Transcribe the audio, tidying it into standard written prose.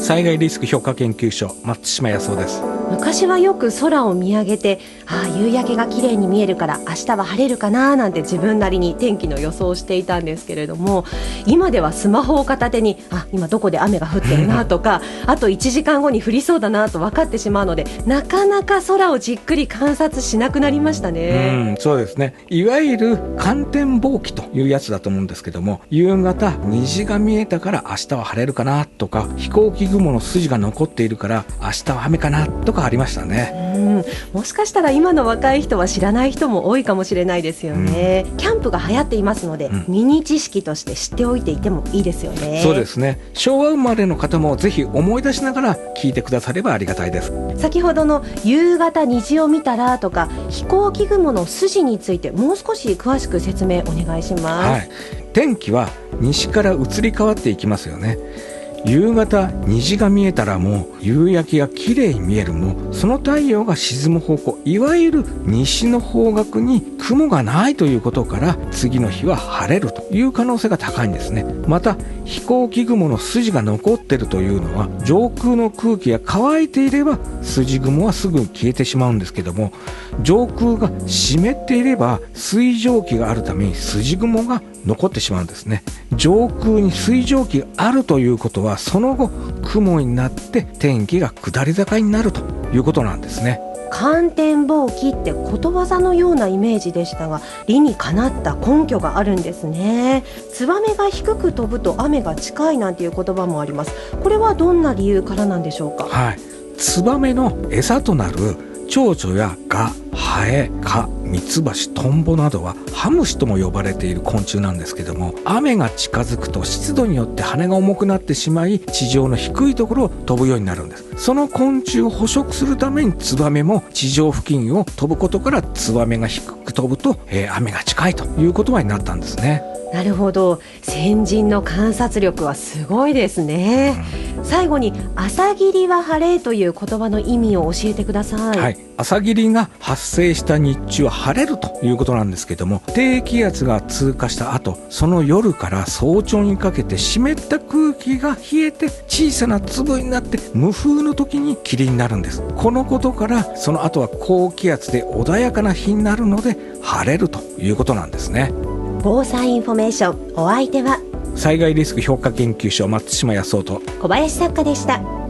災害リスク評価研究所松島康夫です。 昔はよく空を見上げて、夕焼けが綺麗に見えるから明日は晴れるかななんて自分なりに天気の予想をしていたんですけれども、今ではスマホを片手に今どこで雨が降ってるなとかあと1時間後に降りそうだなと分かってしまうので、なかなか空をじっくり観察しなくなりましたね。 そうですね。いわゆる観天望気というやつだと思うんですけども、夕方虹が見えたから明日は晴れるかなとか、飛行機雲の筋が残っているから明日は雨かなとかありましたね。 もしかしたら今の若い人は知らない人も多いかもしれないですよね。キャンプが流行っていますので、ミニ知識として知っておいていてもいいですよね。 そうですね。昭和生まれの方もぜひ思い出しながら聞いてくださればありがたいです。 先ほどの夕方虹を見たらとか飛行機雲の筋についてもう少し詳しく説明お願いします。 天気は西から移り変わっていきますよね。夕方虹が見えたらもう夕焼けが綺麗に見える。もうその太陽が沈む方向、いわゆる西の方角に雲がないということから、次の日は晴れるという可能性が高いんですね。また飛行機雲の筋が残っているというのは、上空の空気が乾いていれば筋雲はすぐ消えてしまうんですけども、上空が湿っていれば水蒸気があるために筋雲が残ってしまうんですね。上空に水蒸気があるということは、その後雲になって天気が下り坂になるということなんですね。 観天望気ってことわざのようなイメージでしたが、理にかなった根拠があるんですね。ツバメが低く飛ぶと雨が近いなんていう言葉もあります。これはどんな理由からなんでしょうか。 ツバメの餌となる蝶々やガ、ハエ、カ、ミツバチ、トンボなどはハムシとも呼ばれている昆虫なんですけども、雨が近づくと湿度によって羽が重くなってしまい、地上の低いところを飛ぶようになるんです。その昆虫を捕食するためにツバメも地上付近を飛ぶことから、ツバメが低く飛ぶと、雨が近いという言葉になったんですね。 なるほど。先人の観察力はすごいですね。最後に朝霧は晴れという言葉の意味を教えてください。 朝霧が発生した日中は晴れるということなんですけども、低気圧が通過した後、その夜から早朝にかけて湿った空気が冷えて小さな粒になって無風の時に霧になるんです。このことからその後は高気圧で穏やかな日になるので晴れるということなんですね。 防災インフォメーション、お相手は災害リスク評価研究所松島康夫と小林作家でした。